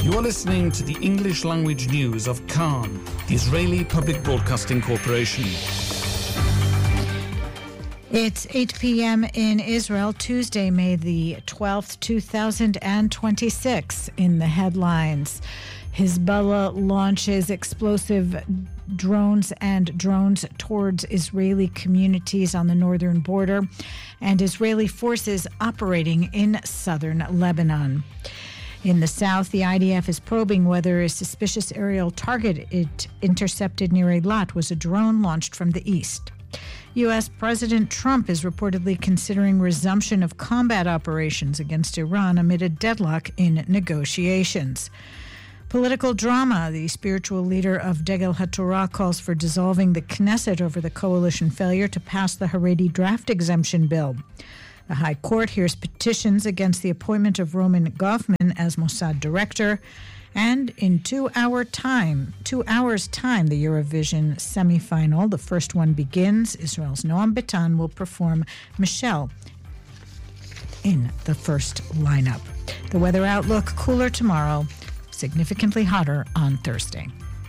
You are listening to the English language news of Khan, the Israeli Public Broadcasting Corporation. It's 8 p.m. in Israel, Tuesday, May the 12th, 2026. In the headlines, Hezbollah launches explosive drones towards Israeli communities on the northern border, and Israeli forces operating in southern Lebanon. In the south, the IDF is probing whether a suspicious aerial target it intercepted near Eilat was a drone launched from the east. U.S. President Trump is reportedly considering resumption of combat operations against Iran amid a deadlock in negotiations. Political drama. The spiritual leader of Degel HaTorah calls for dissolving the Knesset over the coalition failure to pass the Haredi draft exemption bill. The High Court hears petitions against the appointment of Roman Goffman as Mossad director. And in 2 hours' time, the Eurovision semifinal, the first one begins. Israel's Noam Betan will perform Michelle in the first lineup. The weather outlook: cooler tomorrow, significantly hotter on Thursday.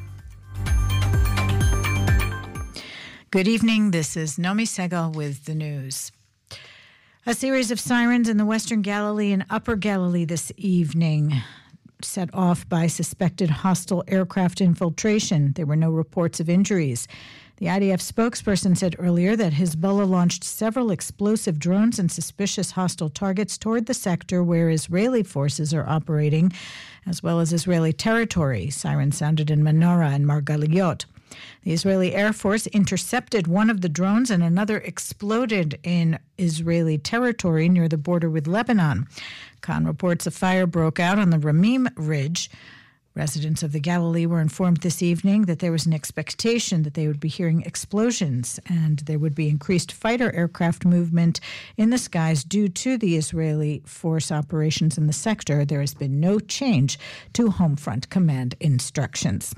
Good evening. This is Nomi Segal with the news. A series of sirens in the Western Galilee and Upper Galilee this evening, set off by suspected hostile aircraft infiltration. There were no reports of injuries. The IDF spokesperson said earlier that Hezbollah launched several explosive drones and suspicious hostile targets toward the sector where Israeli forces are operating, as well as Israeli territory. Sirens sounded in Menorah and Margaliot. The Israeli Air Force intercepted one of the drones and another exploded in Israeli territory near the border with Lebanon. Khan reports a fire broke out on the Ramim Ridge. Residents of the Galilee were informed this evening that there was an expectation that they would be hearing explosions and there would be increased fighter aircraft movement in the skies due to the Israeli force operations in the sector. There has been no change to Home Front Command instructions.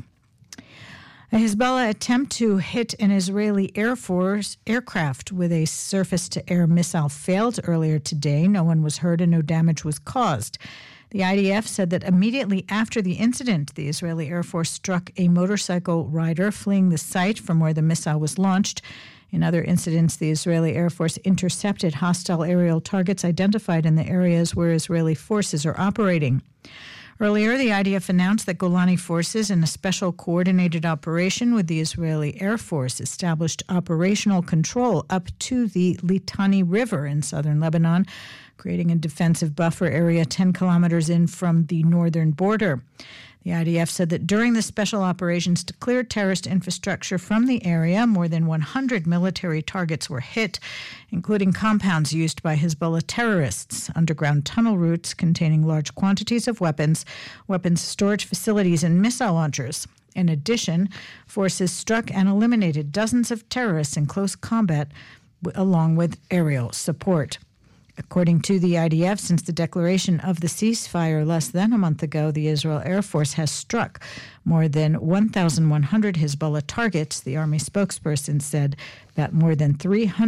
A Hezbollah attempt to hit an Israeli Air Force aircraft with a surface-to-air missile failed earlier today. No one was hurt and no damage was caused. The IDF said that immediately after the incident, the Israeli Air Force struck a motorcycle rider fleeing the site from where the missile was launched. In other incidents, the Israeli Air Force intercepted hostile aerial targets identified in the areas where Israeli forces are operating. Earlier, the IDF announced that Golani forces, in a special coordinated operation with the Israeli Air Force, established operational control up to the Litani River in southern Lebanon, creating a defensive buffer area 10 kilometers in from the northern border. The IDF said that during the special operations to clear terrorist infrastructure from the area, more than 100 military targets were hit, including compounds used by Hezbollah terrorists, underground tunnel routes containing large quantities of weapons storage facilities, and missile launchers. In addition, forces struck and eliminated dozens of terrorists in close combat, along with aerial support. According to the IDF, since the declaration of the ceasefire less than a month ago, the Israel Air Force has struck more than 1,100 Hezbollah targets. The Army spokesperson said that more than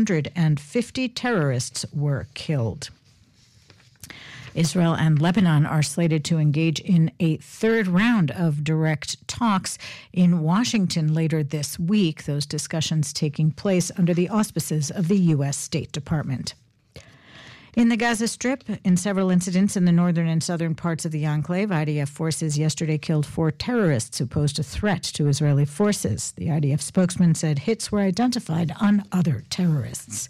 350 terrorists were killed. Israel and Lebanon are slated to engage in a third round of direct talks in Washington later this week, those discussions taking place under the auspices of the U.S. State Department. In the Gaza Strip, in several incidents in the northern and southern parts of the enclave, IDF forces yesterday killed 4 terrorists who posed a threat to Israeli forces. The IDF spokesman said hits were identified on other terrorists.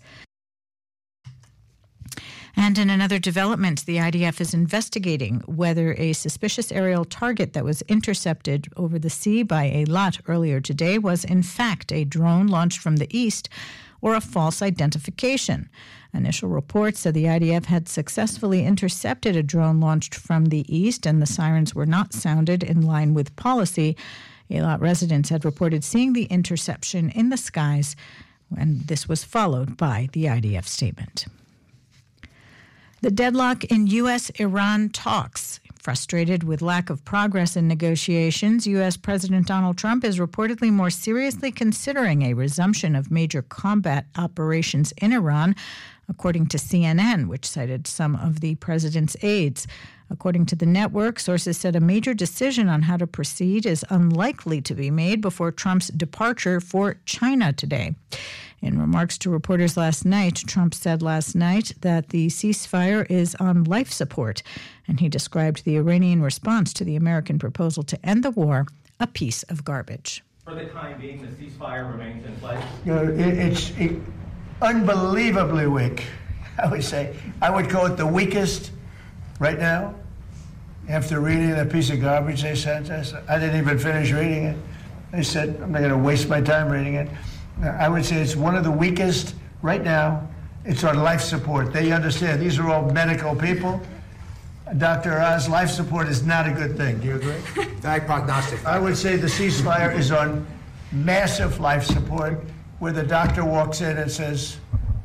And in another development, the IDF is investigating whether a suspicious aerial target that was intercepted over the sea by Eilat earlier today was in fact a drone launched from the east or a false identification. Initial reports said the IDF had successfully intercepted a drone launched from the east, and the sirens were not sounded in line with policy. Eilat residents had reported seeing the interception in the skies, and this was followed by the IDF statement. The deadlock in U.S.-Iran talks. Frustrated with lack of progress in negotiations, U.S. President Donald Trump is reportedly more seriously considering a resumption of major combat operations in Iran, according to CNN, which cited some of the president's aides. According to the network, sources said a major decision on how to proceed is unlikely to be made before Trump's departure for China today. In remarks to reporters last night, Trump said last night that the ceasefire is on life support, and he described the Iranian response to the American proposal to end the war a piece of garbage. For the time being, the ceasefire remains in place? It's unbelievably weak, I would say. I would call it the weakest right now. After reading that piece of garbage they sent us, I didn't even finish reading it. They said, I'm not going to waste my time reading it. I would say it's one of the weakest right now. It's on life support. They understand. These are all medical people. Dr. Oz, life support is not a good thing. Do you agree? Bad prognostic. I would say the ceasefire is on massive life support, where the doctor walks in and says,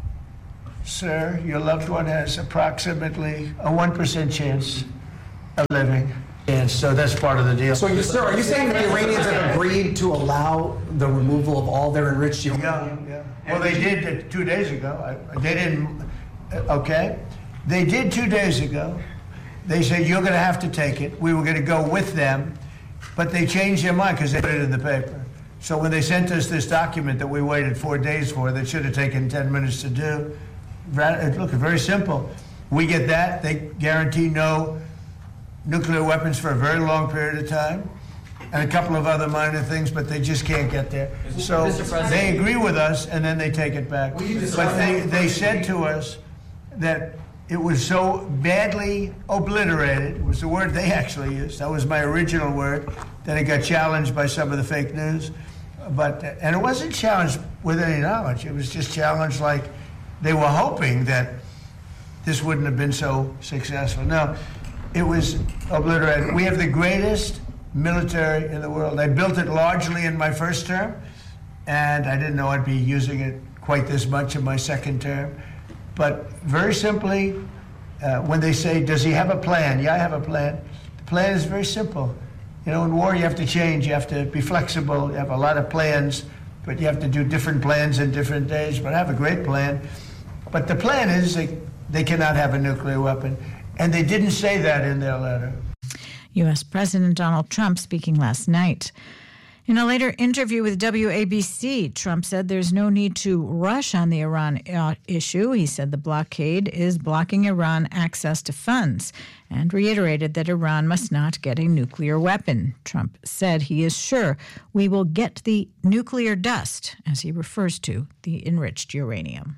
sir, your loved one has approximately a 1% chance of living. And so that's part of the deal. So, sir, are you saying that the Iranians have agreed to allow the removal of all their enriched uranium? Yeah. Well, they did it 2 days ago. They didn't, okay? They did 2 days ago. They said, you're going to have to take it. We were going to go with them, but they changed their mind because they put it in the paper. So when they sent us this document that we waited 4 days for, that should have taken 10 minutes to do, look, very simple. We get that. They guarantee no nuclear weapons for a very long period of time, and a couple of other minor things, but they just can't get there. So they agree with us, and then they take it back. But they said to us that it was so badly obliterated, was the word they actually used. That was my original word. Then it got challenged by some of the fake news. And it wasn't challenged with any knowledge. It was just challenged like they were hoping that this wouldn't have been so successful. No, it was obliterated. We have the greatest military in the world. I built it largely in my first term, and I didn't know I'd be using it quite this much in my second term. But very simply, when they say, does he have a plan? Yeah, I have a plan. The plan is very simple. You know, in war, you have to change. You have to be flexible. You have a lot of plans, but you have to do different plans in different days. But I have a great plan. But the plan is they cannot have a nuclear weapon. And they didn't say that in their letter. U.S. President Donald Trump speaking last night. In a later interview with WABC, Trump said there's no need to rush on the Iran issue. He said the blockade is blocking Iran access to funds and reiterated that Iran must not get a nuclear weapon. Trump said he is sure we will get the nuclear dust, as he refers to the enriched uranium.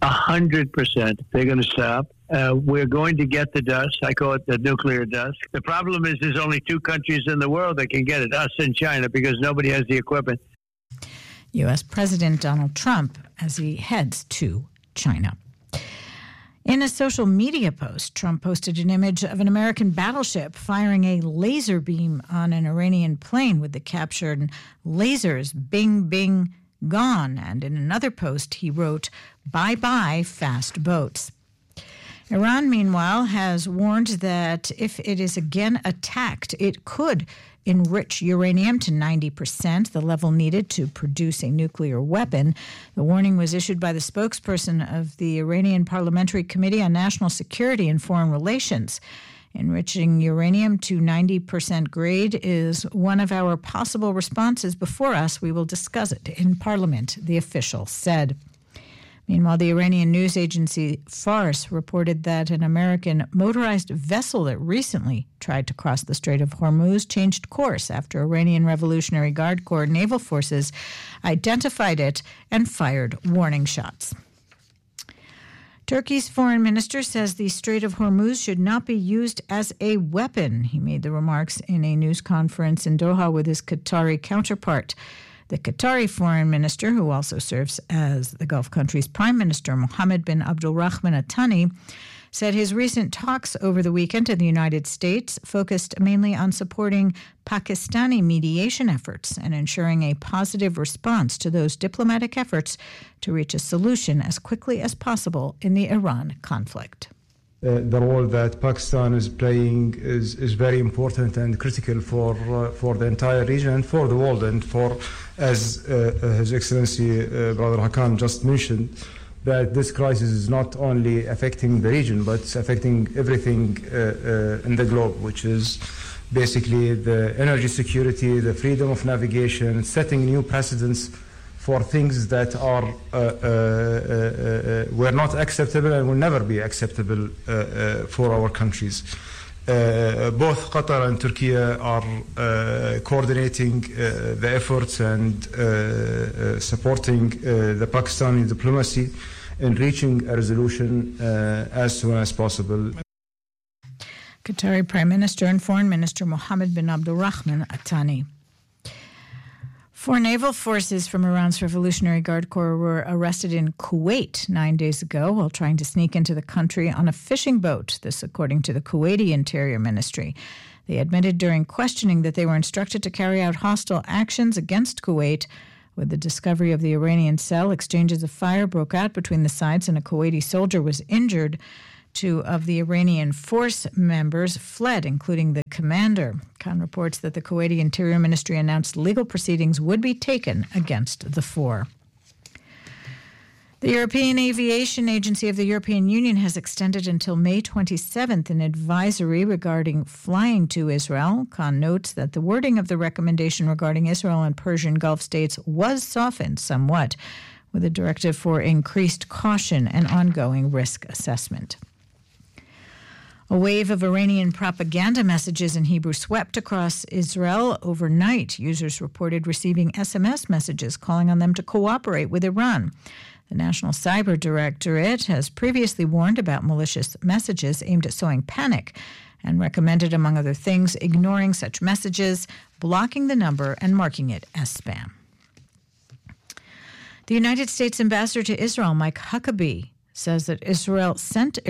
100%. They're going to stop. We're going to get the dust. I call it the nuclear dust. The problem is there's only 2 countries in the world that can get it, us and China, because nobody has the equipment. U.S. President Donald Trump as he heads to China. In a social media post, Trump posted an image of an American battleship firing a laser beam on an Iranian plane with the caption, "Lasers, bing, bing, gone." And in another post, he wrote, "Bye-bye, fast boats." Iran, meanwhile, has warned that if it is again attacked, it could enrich uranium to 90%, the level needed to produce a nuclear weapon. The warning was issued by the spokesperson of the Iranian Parliamentary Committee on National Security and Foreign Relations. Enriching uranium to 90% grade is one of our possible responses before us. We will discuss it in Parliament, the official said. Meanwhile, the Iranian news agency Fars reported that an American motorized vessel that recently tried to cross the Strait of Hormuz changed course after Iranian Revolutionary Guard Corps naval forces identified it and fired warning shots. Turkey's foreign minister says the Strait of Hormuz should not be used as a weapon. He made the remarks in a news conference in Doha with his Qatari counterpart. The Qatari foreign minister, who also serves as the Gulf country's prime minister, Mohammed bin Abdulrahman Al Thani, said his recent talks over the weekend in the United States focused mainly on supporting Pakistani mediation efforts and ensuring a positive response to those diplomatic efforts to reach a solution as quickly as possible in the Iran conflict. The role that Pakistan is playing is very important and critical for the entire region, for the world, and for, as His Excellency Brother Hakan just mentioned, that this crisis is not only affecting the region, but it's affecting everything in the globe, which is basically the energy security, the freedom of navigation, setting new precedents for things that are were not acceptable and will never be acceptable for our countries. Both Qatar and Turkey are coordinating the efforts and supporting the Pakistani diplomacy in reaching a resolution as soon as possible. Qatari Prime Minister and Foreign Minister Mohammed bin Abdulrahman Al-Thani. 4 naval forces from Iran's Revolutionary Guard Corps were arrested in Kuwait 9 days ago while trying to sneak into the country on a fishing boat, this according to the Kuwaiti Interior Ministry. They admitted during questioning that they were instructed to carry out hostile actions against Kuwait. With the discovery of the Iranian cell, exchanges of fire broke out between the sides and a Kuwaiti soldier was injured. 2 of the Iranian force members fled, including the commander. Khan reports that the Kuwaiti Interior Ministry announced legal proceedings would be taken against the 4. The European Aviation Agency of the European Union has extended until May 27th an advisory regarding flying to Israel. Khan notes that the wording of the recommendation regarding Israel and Persian Gulf states was softened somewhat, with a directive for increased caution and ongoing risk assessment. A wave of Iranian propaganda messages in Hebrew swept across Israel overnight. Users reported receiving SMS messages calling on them to cooperate with Iran. The National Cyber Directorate has previously warned about malicious messages aimed at sowing panic and recommended, among other things, ignoring such messages, blocking the number, and marking it as spam. The United States ambassador to Israel, Mike Huckabee, says that Israel sent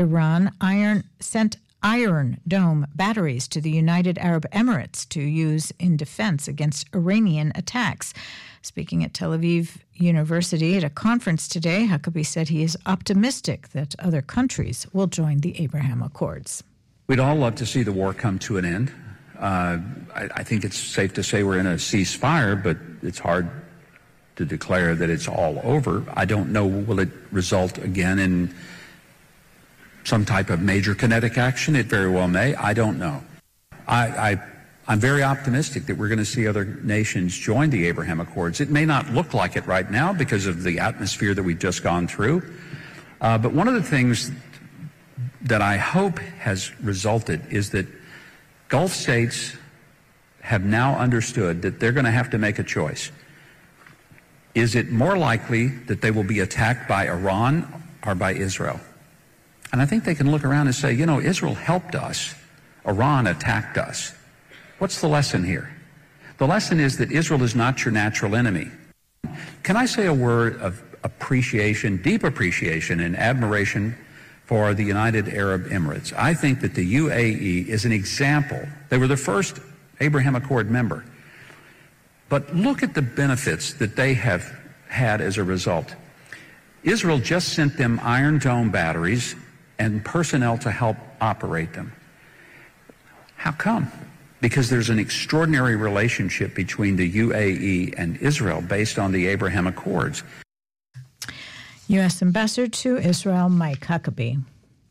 Iron Dome batteries to the United Arab Emirates to use in defense against Iranian attacks. Speaking at Tel Aviv University at a conference today, Huckabee said he is optimistic that other countries will join the Abraham Accords. We'd all love to see the war come to an end. I think it's safe to say we're in a ceasefire, but it's hard to declare that it's all over. I don't know, will it result again in some type of major kinetic action? It very well may. I don't know. I'm very optimistic that we're going to see other nations join the Abraham Accords. It may not look like it right now because of the atmosphere that we've just gone through. But one of the things that I hope has resulted is that Gulf states have now understood that they're going to have to make a choice. Is it more likely that they will be attacked by Iran or by Israel? And I think they can look around and say, Israel helped us. Iran attacked us. What's the lesson here? The lesson is that Israel is not your natural enemy. Can I say a word of appreciation, deep appreciation and admiration for the United Arab Emirates? I think that the UAE is an example. They were the first Abraham Accord member. But look at the benefits that they have had as a result. Israel just sent them Iron Dome batteries and personnel to help operate them. How come? Because there's an extraordinary relationship between the UAE and Israel based on the Abraham Accords. U.S. Ambassador to Israel, Mike Huckabee.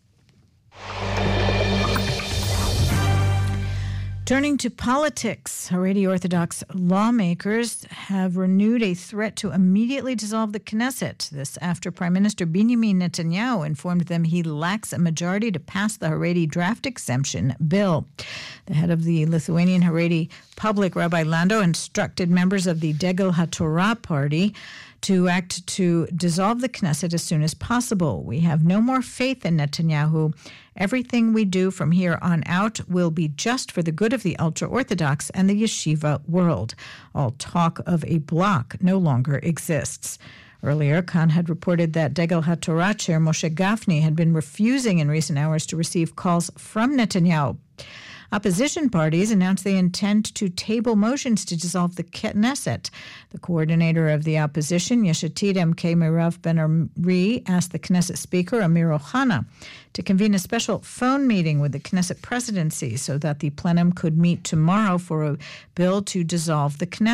Turning to politics, Haredi Orthodox lawmakers have renewed a threat to immediately dissolve the Knesset. This after Prime Minister Benjamin Netanyahu informed them he lacks a majority to pass the Haredi draft exemption bill. The head of the Lithuanian Haredi Public, Rabbi Lando, instructed members of the Degel HaTorah party to act to dissolve the Knesset as soon as possible. We have no more faith in Netanyahu. Everything we do from here on out will be just for the good of the ultra-Orthodox and the yeshiva world. All talk of a bloc no longer exists. Earlier, Khan had reported that Degel HaTorah chair Moshe Gafni had been refusing in recent hours to receive calls from Netanyahu. Opposition parties announced they intend to table motions to dissolve the Knesset. The coordinator of the opposition, Yesh Atid MK Mirav Ben-Ari, asked the Knesset Speaker, Amir Ohana, to convene a special phone meeting with the Knesset presidency so that the plenum could meet tomorrow for a bill to dissolve the Knesset.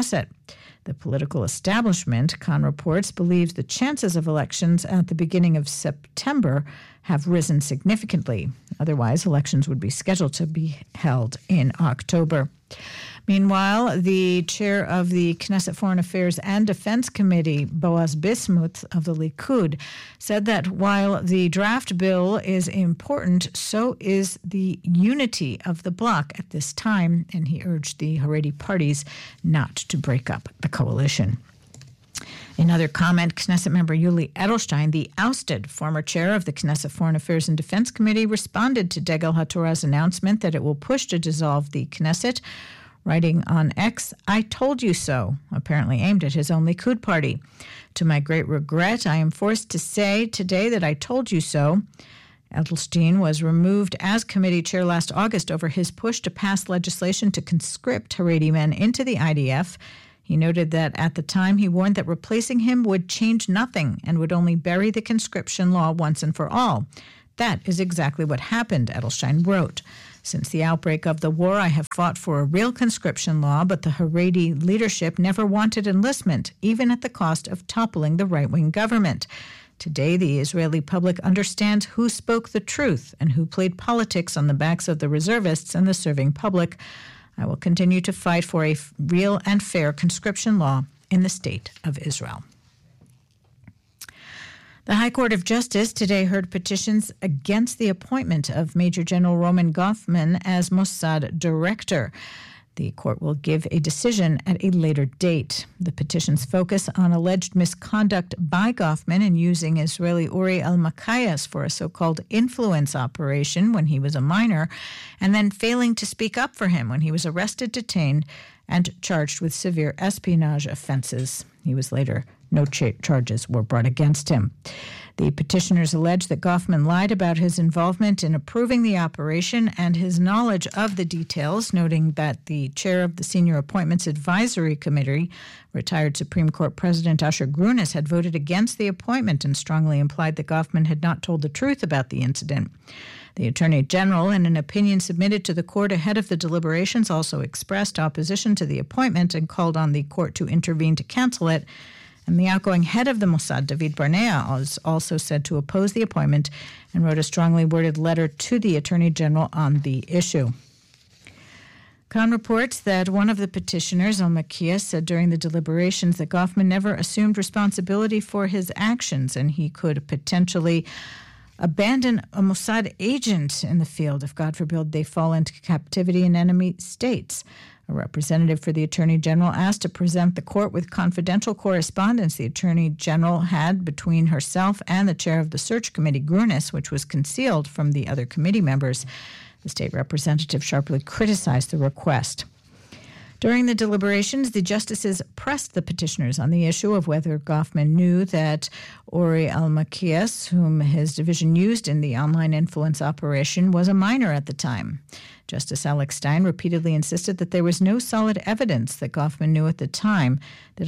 The political establishment, Khan reports, believes the chances of elections at the beginning of September have risen significantly. Otherwise, elections would be scheduled to be held in October. Meanwhile, the chair of the Knesset Foreign Affairs and Defense Committee, Boaz Bismuth of the Likud, said that while the draft bill is important, so is the unity of the bloc at this time, and he urged the Haredi parties not to break up the coalition. In other comment, Knesset member Yuli Edelstein, the ousted former chair of the Knesset Foreign Affairs and Defense Committee, responded to Degel HaTorah's announcement that it will push to dissolve the Knesset, writing on X, "I told you so," apparently aimed at his own Likud party. "To my great regret, I am forced to say today that I told you so." Edelstein was removed as committee chair last August over his push to pass legislation to conscript Haredi men into the IDF. He noted that at the time he warned that replacing him would change nothing and would only bury the conscription law once and for all. That is exactly what happened, Edelstein wrote. Since the outbreak of the war, I have fought for a real conscription law, but the Haredi leadership never wanted enlistment, even at the cost of toppling the right-wing government. Today, the Israeli public understands who spoke the truth and who played politics on the backs of the reservists and the serving public. I will continue to fight for a real and fair conscription law in the state of Israel. The High Court of Justice today heard petitions against the appointment of Major General Roman Goffman as Mossad director. The court will give a decision at a later date. The petitions focus on alleged misconduct by Goffman in using Israeli Uri al-Makayas for a so-called influence operation when he was a minor, and then failing to speak up for him when he was arrested, detained, and charged with severe espionage offenses. He was later no charges were brought against him. The petitioners allege that Goffman lied about his involvement in approving the operation and his knowledge of the details, noting that the chair of the Senior Appointments Advisory Committee, retired Supreme Court President Asher Grunis, had voted against the appointment and strongly implied that Goffman had not told the truth about the incident. The Attorney General, in an opinion submitted to the court ahead of the deliberations, also expressed opposition to the appointment and called on the court to intervene to cancel it. And the outgoing head of the Mossad, David Barnea, was also said to oppose the appointment and wrote a strongly worded letter to the Attorney General on the issue. Khan reports that one of the petitioners, al-Makiyas, said during the deliberations that Goffman never assumed responsibility for his actions and he could potentially abandon a Mossad agent in the field if, God forbid, they fall into captivity in enemy states. A representative for the Attorney General asked to present the court with confidential correspondence the Attorney General had between herself and the chair of the search committee, Grunis, which was concealed from the other committee members. The state representative sharply criticized the request. During the deliberations, the justices pressed the petitioners on the issue of whether Goffman knew that Uri al-Makiyas, whom his division used in the online influence operation, was a minor at the time. Justice Alex Stein repeatedly insisted that there was no solid evidence that Goffman knew at the time that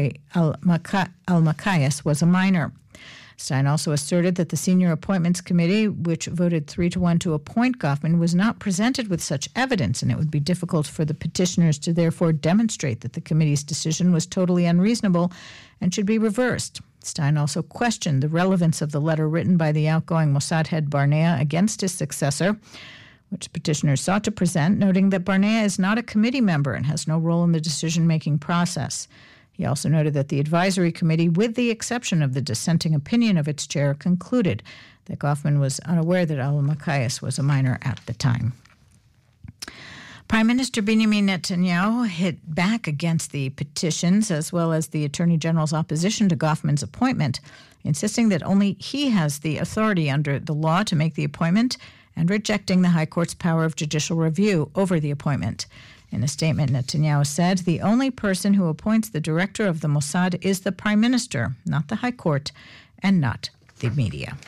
al-Makayas was a minor. Stein also asserted that the Senior Appointments Committee, which voted 3-1 to appoint Goffman, was not presented with such evidence, and it would be difficult for the petitioners to therefore demonstrate that the committee's decision was totally unreasonable and should be reversed. Stein also questioned the relevance of the letter written by the outgoing Mossad head Barnea against his successor, which petitioners sought to present, noting that Barnea is not a committee member and has no role in the decision-making process. He also noted that the advisory committee, with the exception of the dissenting opinion of its chair, concluded that Goffman was unaware that al-Makayas was a minor at the time. Prime Minister Benjamin Netanyahu hit back against the petitions as well as the Attorney General's opposition to Goffman's appointment, insisting that only he has the authority under the law to make the appointment and rejecting the High Court's power of judicial review over the appointment. In a statement, Netanyahu said, "The only person who appoints the director of the Mossad is the Prime Minister, not the High Court, and not the media."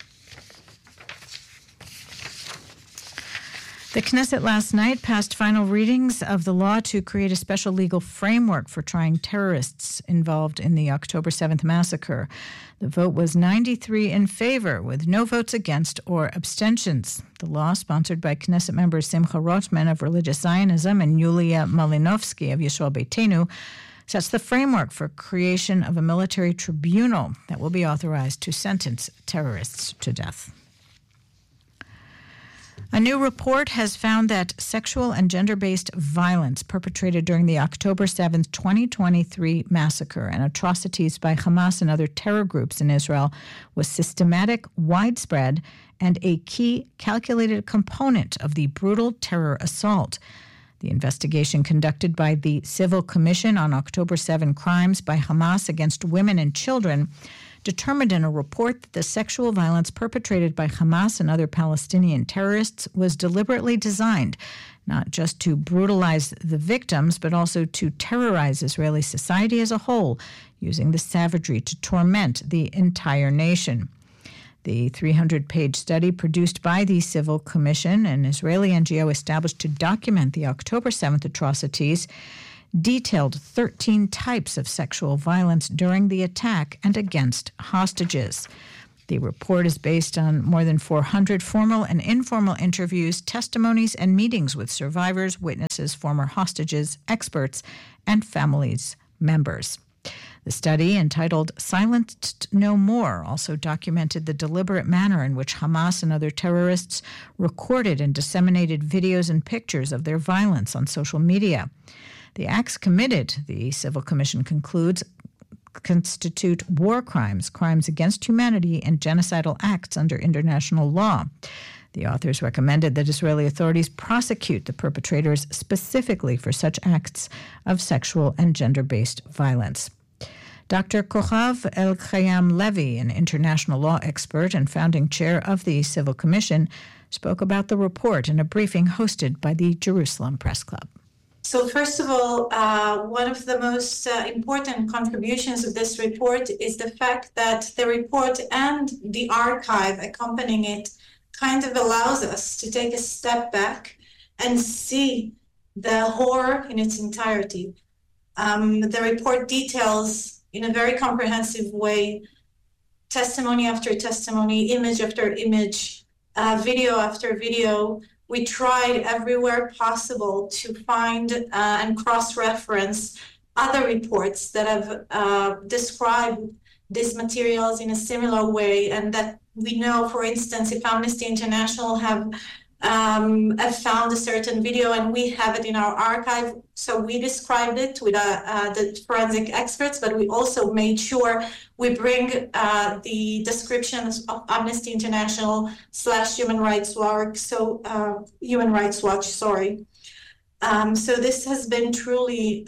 The Knesset last night passed final readings of the law to create a special legal framework for trying terrorists involved in the October 7th massacre. The vote was 93 in favor, with no votes against or abstentions. The law, sponsored by Knesset members Simcha Rotman of Religious Zionism and Yulia Malinovsky of Yeshua Beitenu, sets the framework for creation of a military tribunal that will be authorized to sentence terrorists to death. A new report has found that sexual and gender-based violence perpetrated during the October 7, 2023 massacre and atrocities by Hamas and other terror groups in Israel was systematic, widespread, and a key calculated component of the brutal terror assault. The investigation conducted by the Civil Commission on October 7 crimes by Hamas against women and children determined in a report that the sexual violence perpetrated by Hamas and other Palestinian terrorists was deliberately designed not just to brutalize the victims, but also to terrorize Israeli society as a whole, using the savagery to torment the entire nation. The 300-page study produced by the Civil Commission, an Israeli NGO established to document the October 7th atrocities, detailed 13 types of sexual violence during the attack and against hostages. The report is based on more than 400 formal and informal interviews, testimonies, and meetings with survivors, witnesses, former hostages, experts, and families members. The study, entitled Silenced No More, also documented the deliberate manner in which Hamas and other terrorists recorded and disseminated videos and pictures of their violence on social media. The acts committed, the Civil Commission concludes, constitute war crimes, crimes against humanity, and genocidal acts under international law. The authors recommended that Israeli authorities prosecute the perpetrators specifically for such acts of sexual and gender-based violence. Dr. Kochav El-Khayam Levy, an international law expert and founding chair of the Civil Commission, spoke about the report in a briefing hosted by the Jerusalem Press Club. So first of all, one of the most important contributions of this report is the fact that the report and the archive accompanying it kind of allows us to take a step back and see the horror in its entirety. The report details in a very comprehensive way testimony after testimony, image after image, video after video. We tried everywhere possible to find and cross-reference other reports that have described these materials in a similar way, and that we know, for instance, if Amnesty International have found a certain video and we have it in our archive, so we described it with the forensic experts, but we also made sure we bring the descriptions of Amnesty International / Human Rights Watch. So this has been truly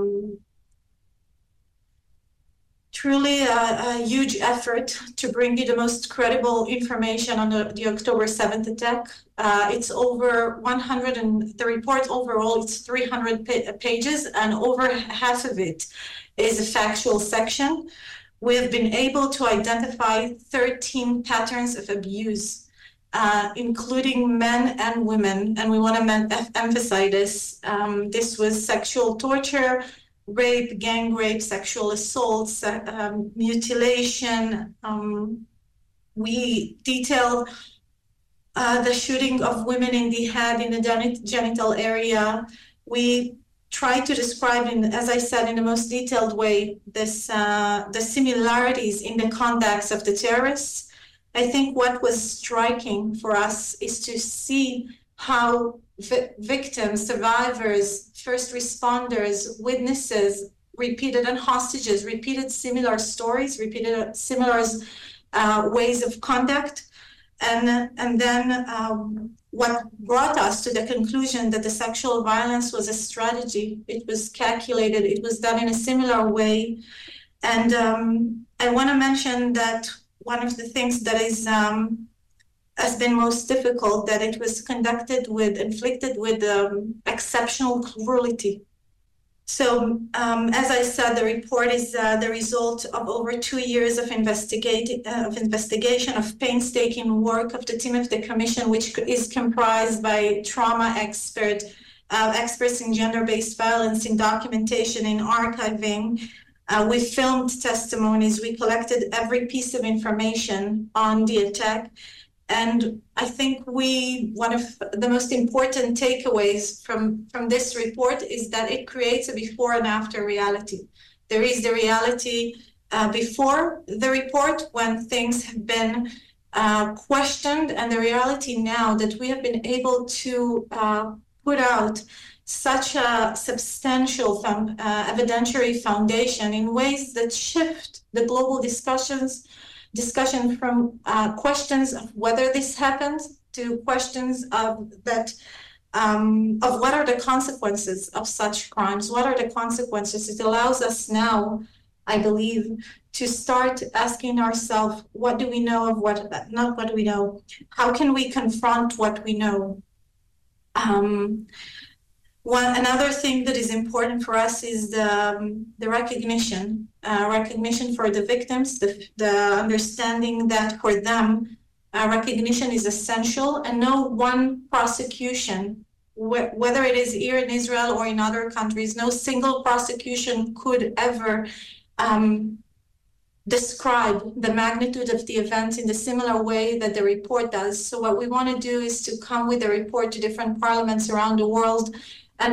a huge effort to bring you the most credible information on the October 7th attack. It's over 100, and the report overall, it's 300 pages, and over half of it is a factual section. We have been able to identify 13 patterns of abuse, including men and women, and we want to emphasize this. This was sexual torture, rape, gang rape, sexual assaults, mutilation. We detailed the shooting of women in the head, in the genital area. We try to describe, as I said, in the most detailed way, the similarities in the conducts of the terrorists. I think what was striking for us is to see how victims, survivors, first responders, witnesses, and hostages repeated similar stories, repeated similar ways of conduct. And then what brought us to the conclusion that the sexual violence was a strategy. It was calculated. It was done in a similar way. And I want to mention that one of the things that has been most difficult, that it was inflicted with exceptional cruelty. So, as I said, the report is the result of over 2 years of investigation, of painstaking work of the team of the Commission, which is comprised by trauma experts in gender-based violence, in documentation, in archiving. We filmed testimonies. We collected every piece of information on the attack. And I think one of the most important takeaways from this report is that it creates a before and after reality. There is the reality before the report when things have been questioned, and the reality now that we have been able to put out such a substantial evidentiary foundation in ways that shift the global discussion from questions of whether this happens to questions of what are the consequences of such crimes, what are the consequences. It allows us now, I believe, to start asking ourselves, what do we know of not what we know? How can we confront what we know? Another thing that is important for us is the recognition for the victims, the understanding that for them, recognition is essential, and no one prosecution, whether it is here in Israel or in other countries, no single prosecution could ever describe the magnitude of the events in the similar way that the report does. So what we want to do is to come with a report to different parliaments around the world